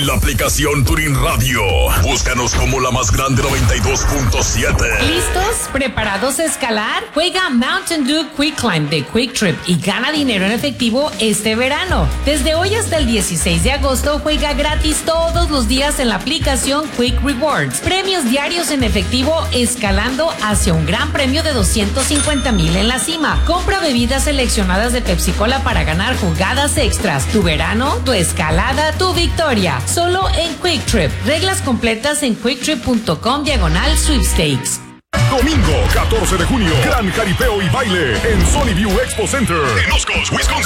en la aplicación TuneIn Radio. Búscanos como la más grande 92.7. ¿Listos? ¿Preparados a escalar? Juega Mountain Dew Quick Climb de Quick Trip y gana dinero en efectivo este verano. Desde hoy hasta el 16 de agosto juega gratis todos los días en la aplicación Quick Rewards. Premios diarios en efectivo escalando hacia un gran premio de 250,000 en la cima. Compra bebidas seleccionadas de Pepsi Cola para ganar jugadas extras. Tu verano, tu escalada, tu victoria. Solo en Quick Trip. Reglas completas en quicktrip.com/sweepstakes. Domingo 14 de junio, gran jaripeo y baile en Sony View Expo Center en Oscos, Wisconsin.